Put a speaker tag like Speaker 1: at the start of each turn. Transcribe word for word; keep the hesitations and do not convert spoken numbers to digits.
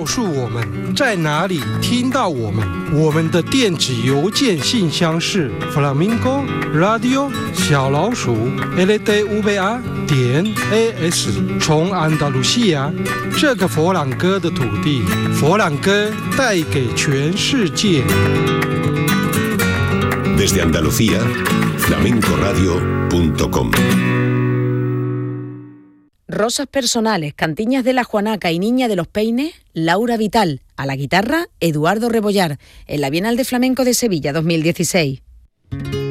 Speaker 1: 告诉我们在哪里听到我们。我们的电子邮件信箱是 flamingo radio 小老鼠 l d v a 点 a s。从安达卢西亚这个佛朗哥的土地，佛朗哥带给全世界。
Speaker 2: Desde Andalucía, flamenco radio punto com.
Speaker 3: Rosas personales, Cantiñas de la Juanaca y Niña de los Peines, Laura Vital. A la guitarra, Eduardo Rebollar. En la Bienal de Flamenco de Sevilla dos mil dieciséis.